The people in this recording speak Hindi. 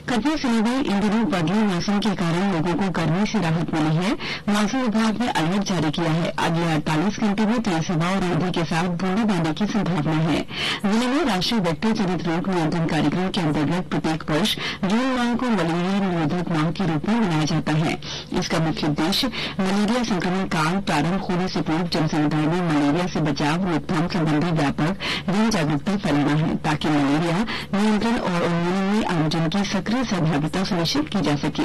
कटनी जिले में इन दिनों बदले मौसम के कारण लोगों को गर्मी से राहत मिली है। मौसम विभाग ने अलर्ट जारी किया है। अगले 48 घंटे में तेज हवा और आंधी के साथ बूंदाबांदी की संभावना है। जिले में राष्ट्रीय वेक्टर जनित रोग नियंत्रण कार्यक्रम के अंतर्गत प्रत्येक वर्ष जून माह को मलेरिया निरोधक माह के रूप में मनाया जाता है। इसका मुख्य उद्देश्य मलेरिया संक्रमण काल प्रारंभ होने से पूर्व जनसमुदाय में मलेरिया से बचाव रोकथाम संबंधी व्यापक जन जागरूकता फैलाना है, ताकि मलेरिया नियंत्रण और उन्मूलन में आमजन की सक्रिय सहभागिता सुनिश्चित की जा सके।